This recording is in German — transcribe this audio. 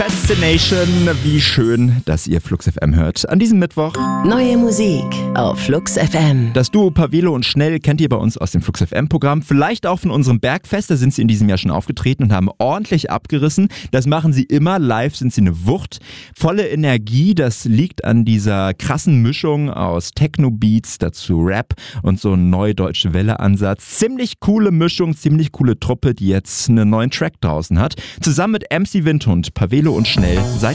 Fascination, wie schön, dass ihr Flux FM hört. An diesem Mittwoch. Neue Musik auf Flux FM. Das Duo Pavelo und Schnell kennt ihr bei uns aus dem Flux FM Programm. Vielleicht auch von unserem Bergfest, da sind sie in diesem Jahr schon aufgetreten und haben ordentlich abgerissen. Das machen sie immer, live sind sie eine Wucht. Volle Energie, das liegt an dieser krassen Mischung aus Techno-Beats, dazu Rap und so ein Neudeutsche Welle-Ansatz. Ziemlich coole Mischung, ziemlich coole Truppe, die jetzt einen neuen Track draußen hat. Zusammen mit MC Windhund, Pavelo und Schnell.